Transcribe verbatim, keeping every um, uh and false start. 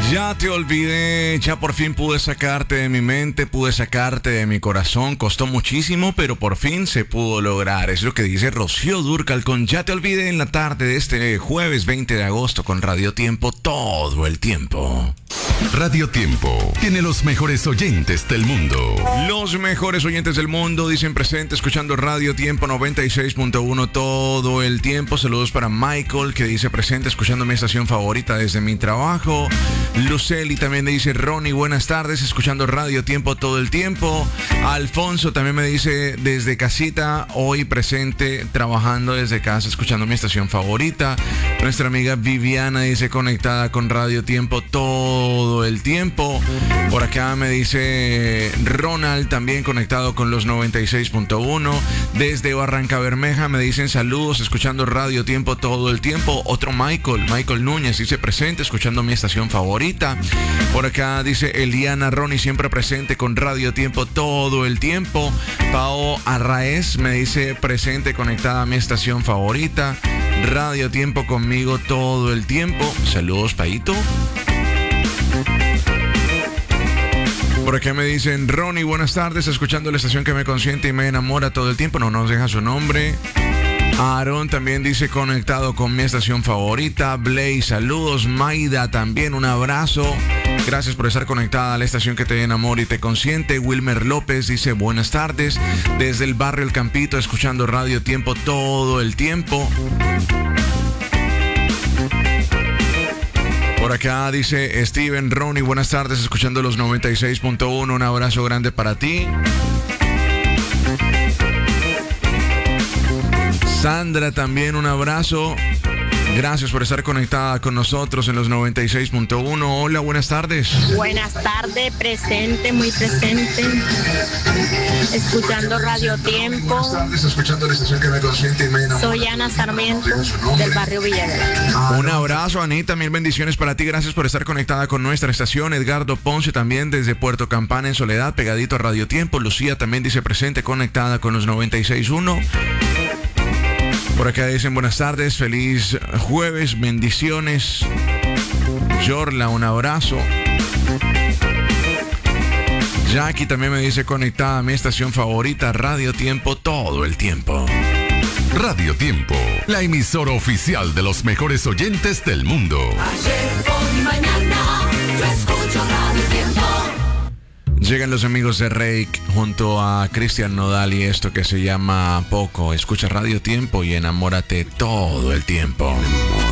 Ya te olvidé, ya por fin pude sacarte de mi mente, pude sacarte de mi corazón. Costó muchísimo, pero por fin se pudo lograr. Es lo que dice Rocío Dúrcal con Ya te olvidé en la tarde de este jueves veinte de agosto con Radio Tiempo todo el tiempo. Radio Tiempo tiene los mejores oyentes del mundo. Los mejores oyentes del mundo dicen presente escuchando Radio Tiempo noventa y seis punto uno todo el tiempo. Saludos para Michael que dice presente escuchando mi estación favorita desde mi trabajo. Luceli también me dice Ronnie, buenas tardes, escuchando Radio Tiempo todo el tiempo. Alfonso también me dice desde casita, hoy presente, trabajando desde casa, escuchando mi estación favorita. Nuestra amiga Viviana dice conectada con Radio Tiempo todo el tiempo. Por acá me dice Ronald, también conectado con los noventa y seis punto uno. Desde Barranca Bermeja me dicen saludos, escuchando Radio Tiempo todo el tiempo. Otro Michael, Michael Núñez dice presente, escuchando mi estación favorita. Por acá dice Eliana Ronnie, siempre presente con Radio Tiempo todo el tiempo. Pao Arraez me dice presente, conectada a mi estación favorita. Radio Tiempo conmigo todo el tiempo. Saludos, Paito. Por acá me dicen Ronnie, buenas tardes, escuchando la estación que me consiente y me enamora todo el tiempo. No nos deja su nombre. Aaron también dice conectado con mi estación favorita. Blaze, saludos. Maida también, un abrazo. Gracias por estar conectada a la estación que te enamora y te consiente. Wilmer López dice buenas tardes desde el barrio El Campito, escuchando Radio Tiempo todo el tiempo. Por acá dice Steven Ronnie, buenas tardes, escuchando los noventa y seis punto uno. Un abrazo grande para ti. Sandra también, un abrazo. Gracias por estar conectada con nosotros en los noventa y seis punto uno. Hola, buenas tardes. Buenas tardes, presente, muy presente. Escuchando Radio Tiempo. Buenas tardes, escuchando la estación que me consiente y me enamora. Soy Ana Sarmiento, del barrio Villaverde. Un abrazo, Anita, mil bendiciones para ti. Gracias por estar conectada con nuestra estación. Edgardo Ponce también desde Puerto Campana en Soledad, pegadito a Radio Tiempo. Lucía también dice presente, conectada con los noventa y seis punto uno. Por acá dicen buenas tardes, feliz jueves, bendiciones. Yorla, un abrazo. Jackie también me dice conectada a mi estación favorita, Radio Tiempo todo el tiempo. Radio Tiempo, la emisora oficial de los mejores oyentes del mundo. Ayer, hoy y mañana, yo escucho Radio Tiempo. Llegan los amigos de Reik junto a Cristian Nodal y esto que se llama Poco. Escucha Radio Tiempo y enamórate todo el tiempo.